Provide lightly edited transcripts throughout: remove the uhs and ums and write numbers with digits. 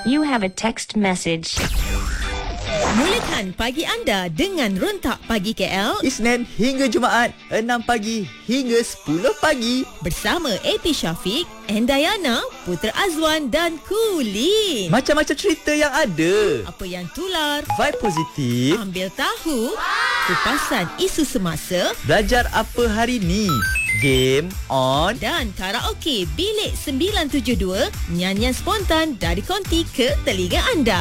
You have a text message. Mulakan pagi anda dengan Rentak Pagi KL Isnin hingga Jumaat 6 pagi hingga 10 pagi bersama AP Syafiq, Endayana, Putra Azwan dan Kulin. Macam-macam cerita yang ada. Apa yang tular, Vibe positif. ambil tahu, kupasan isu semasa Belajar apa hari ni. Game on. dan karaoke Bilik 972, nyanyian spontan dari konti ke telinga anda.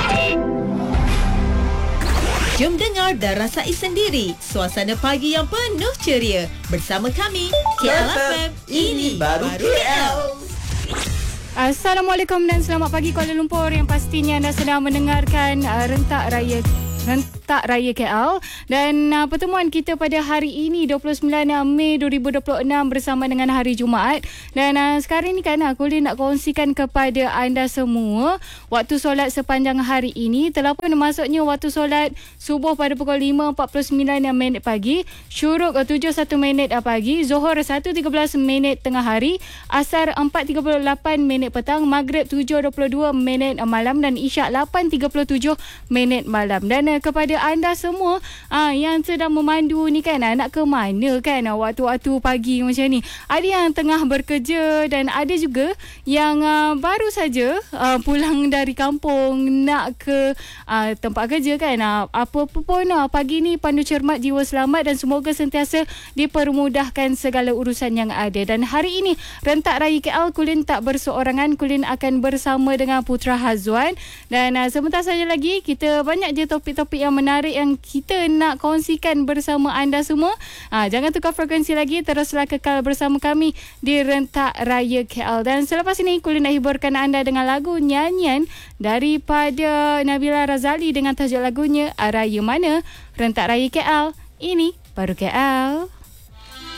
Jom dengar dan rasai sendiri suasana pagi yang penuh ceria bersama kami KLFM. Ini baru KL. Assalamualaikum dan selamat pagi Kuala Lumpur. Yang pastinya anda sedang mendengarkan Rentak Raya KL. Dan pertemuan kita pada hari ini 29 Mei 2026 bersama dengan hari Jumaat. Dan sekarang ni kan aku nak kongsikan kepada anda semua waktu solat sepanjang hari ini. Telah pun masuknya waktu solat subuh pada pukul 5.49 pagi, syuruk 7.1 pagi, Zuhur 1.13 tengah hari, Asar 4.38 petang, Maghrib 7.22 malam dan Isyak 8.37 malam. Dan kepada anda semua yang sedang memandu ni kan, nak ke mana kan waktu-waktu pagi macam ni. Ada yang tengah bekerja dan ada juga yang baru saja pulang dari kampung nak ke tempat kerja kan. Apa-apa pun pagi ni pandu cermat, jiwa selamat dan semoga sentiasa dipermudahkan segala urusan yang ada. Dan hari ini Rentak Raya KL, Kulin tak berseorangan. Kulin akan bersama dengan Putra Azwan. Dan sebentar saja lagi kita banyak je topik-topik yang menarik yang kita nak kongsikan bersama anda semua. Jangan tukar frekuensi lagi, teruslah kekal bersama kami di Rentak Raya KL. Dan selepas ini Kulin nak hiburkan anda dengan lagu nyanyian daripada Nabila Razali dengan tajuk lagunya Raya Mana. Rentak Raya KL, ini baru KL.